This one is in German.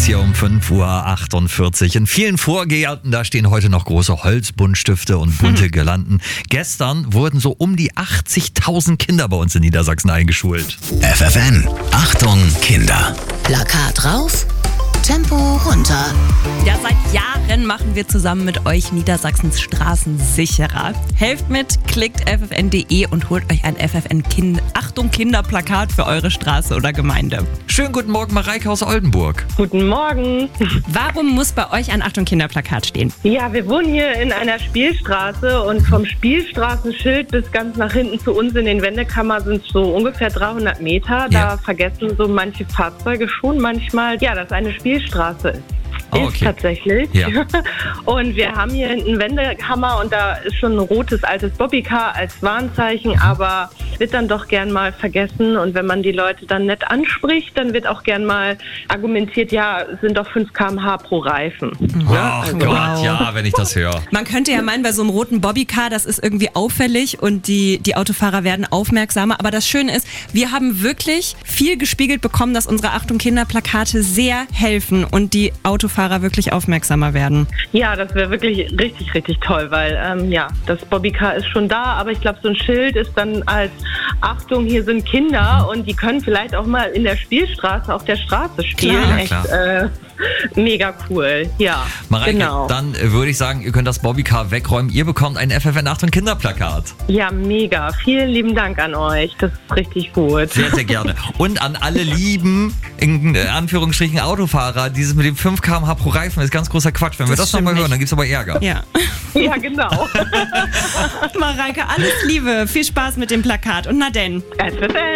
ist hier um 5:48 Uhr. In vielen Vorgärten, da stehen heute noch große Holzbuntstifte und bunte Girlanden. Gestern wurden so um die 80.000 Kinder bei uns in Niedersachsen eingeschult. FFN, Achtung Kinder. Plakat rauf, Tempo runter. Ja, seit Jahren machen wir zusammen mit euch Niedersachsens Straßen sicherer. Helft mit, klickt ffn.de und holt euch ein Achtung Kinderplakat für eure Straße oder Gemeinde. Schönen guten Morgen, Mareike aus Oldenburg. Guten Morgen. Warum muss bei euch ein Achtung Kinderplakat stehen? Ja, wir wohnen hier in einer Spielstraße und vom Spielstraßenschild bis ganz nach hinten zu uns in den Wendekammer sind so ungefähr 300 Meter. Da vergessen so manche Fahrzeuge schon manchmal, dass eine Spielstraße ist. Oh, okay. Tatsächlich. Ja. Und wir haben hier einen Wendehammer und da ist schon ein rotes altes Bobbycar als Warnzeichen, aber wird dann doch gern mal vergessen. Und wenn man die Leute dann nett anspricht, dann wird auch gern mal argumentiert, sind doch 5 km/h pro Reifen. Ach Gott, ja, wenn ich das höre. Man könnte ja meinen, bei so einem roten Bobbycar, das ist irgendwie auffällig und die Autofahrer werden aufmerksamer. Aber das Schöne ist, wir haben wirklich viel gespiegelt bekommen, dass unsere Achtung Kinderplakate sehr helfen und die Autofahrer wirklich aufmerksamer werden. Ja, das wäre wirklich richtig, richtig toll, weil das Bobbycar ist schon da, aber ich glaube, so ein Schild ist dann als Achtung, hier sind Kinder und die können vielleicht auch mal in der Spielstraße auf der Straße spielen. Klar. Mega cool, ja. Mareike, genau. Dann würde ich sagen, ihr könnt das Bobbycar wegräumen. Ihr bekommt ein FFN Achtung Kinderplakat. Ja, mega. Vielen lieben Dank an euch. Das ist richtig gut. Sehr, sehr gerne. Und an alle lieben, in Anführungsstrichen, Autofahrer, dieses mit dem 5 km/h pro Reifen ist ganz großer Quatsch. Wenn wir das nochmal hören, dann gibt es aber Ärger. Ja. Ja, genau. Mareike, alles Liebe. Viel Spaß mit dem Plakat. Und na denn. FFN.